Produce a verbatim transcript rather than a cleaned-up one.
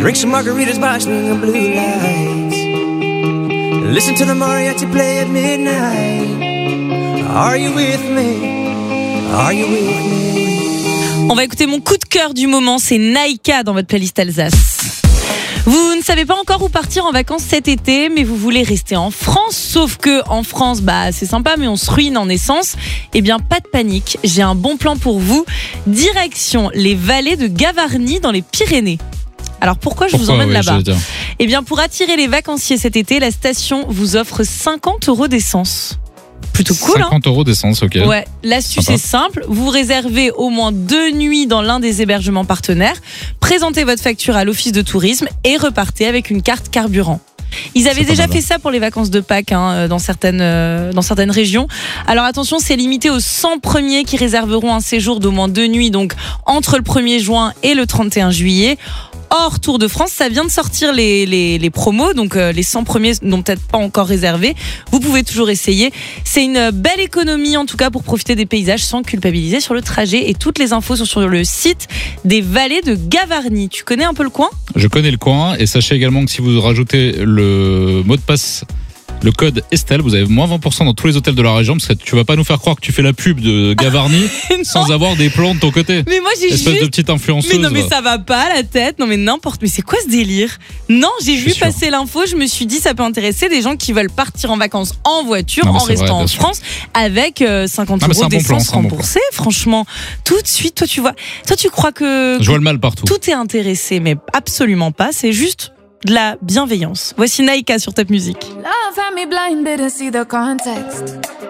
Drink some margaritas watching the blue lights. Listen to the mariachi play at midnight. Are you with me? Are you with me? On va écouter mon coup de cœur du moment, c'est Naïka dans votre playlist Alsace. Vous ne savez pas encore où partir en vacances cet été, mais vous voulez rester en France, sauf que en France, bah c'est sympa, mais on se ruine en essence. Eh bien, pas de panique, j'ai un bon plan pour vous. Direction les vallées de Gavarnie dans les Pyrénées. Alors pourquoi je Pourquoi, vous emmène oui, là-bas ? je veux dire. Eh bien, pour attirer les vacanciers cet été, la station vous offre cinquante euros d'essence. Plutôt cool, hein ? cinquante euros d'essence, ok. Ouais, l'astuce Sympa. est simple. Vous réservez au moins deux nuits dans l'un des hébergements partenaires, présentez votre facture à l'office de tourisme et repartez avec une carte carburant. Ils avaient C'est pas déjà mal. fait ça pour les vacances de Pâques hein, dans, certaines, euh, dans certaines régions. Alors attention, c'est limité aux cent premiers qui réserveront un séjour d'au moins deux nuits, donc entre le premier juin et le trente et un juillet. Or, Tour de France, ça vient de sortir les, les, les promos, donc euh, les cent premiers n'ont peut-être pas encore réservé. Vous pouvez toujours essayer. C'est une belle économie, en tout cas, pour profiter des paysages sans culpabiliser sur le trajet. Et toutes les infos sont sur le site des vallées de Gavarnie. Tu connais un peu le coin ? Je connais le coin et sachez également que si vous rajoutez le mot de passe, le code Estelle, vous avez moins vingt pour cent dans tous les hôtels de la région parce que tu vas pas nous faire croire que tu fais la pub de Gavarnie sans avoir des plans de ton côté. Mais moi, j'ai Espèce juste... de petite influenceuse. Mais non, mais va. ça va pas la tête. Non, mais n'importe. Mais c'est quoi ce délire ? Non, j'ai Je suis vu sûr. passer l'info. Je me suis dit, ça peut intéresser des gens qui veulent partir en vacances en voiture, Non, mais en c'est vrai, restant bien en sûr. France, avec euh, cinquante Ah, mais c'est euros un bon plan, d'essence c'est un bon plan. remboursée. Franchement, tout de suite, toi, tu vois. Toi, tu crois que Je vois le mal partout. tout est intéressé, mais absolument pas. C'est juste de la bienveillance. Voici Naïka sur Top Music. Love had me blinded to see the context.